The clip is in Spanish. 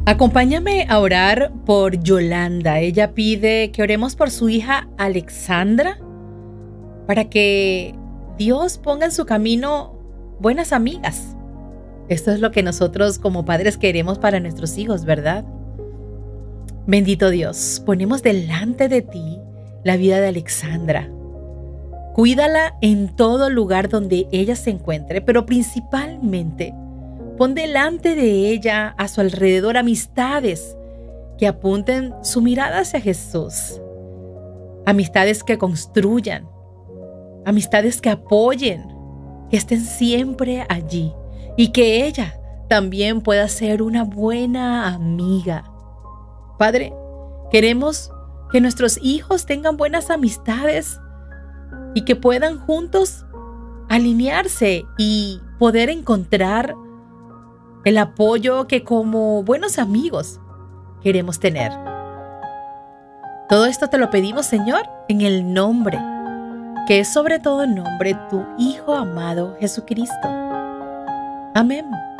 Acompáñame a orar por Yolanda. Ella pide que oremos por su hija Alexandra para que Dios ponga en su camino buenas amigas. Esto es lo que nosotros como padres queremos para nuestros hijos, ¿verdad? Bendito Dios, ponemos delante de ti la vida de Alexandra. Cuídala en todo lugar donde ella se encuentre, pero principalmente pon delante de ella, a su alrededor, amistades que apunten su mirada hacia Jesús. Amistades que construyan, amistades que apoyen, que estén siempre allí y que ella también pueda ser una buena amiga. Padre, queremos que nuestros hijos tengan buenas amistades y que puedan juntos alinearse y poder encontrar el apoyo que como buenos amigos queremos tener. Todo esto te lo pedimos, Señor, en el nombre, que es sobre todo nombre, tu Hijo amado Jesucristo. Amén.